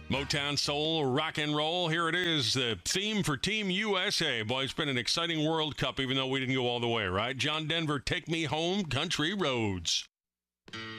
Motown soul, rock and roll. Here it is, the theme for Team USA. Boy, it's been an exciting World Cup, even though we didn't go all the way, right? John Denver, Take Me Home, Country Roads.